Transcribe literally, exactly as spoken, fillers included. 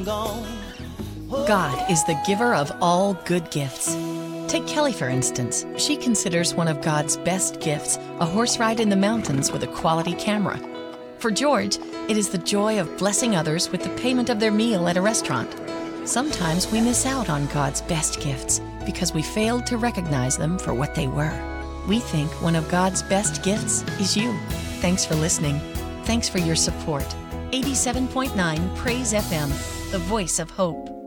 I'm gone. God is the giver of all good gifts. Take Kelly, for instance. She considers one of God's best gifts a horse ride in the mountains with a quality camera. For George, it is the joy of blessing others with the payment of their meal at a restaurant. Sometimes we miss out on God's best gifts because we failed to recognize them for what they were. We think one of God's best gifts is you. Thanks for listening. Thanks for your support. eighty-seven point nine Praise F M, the voice of hope.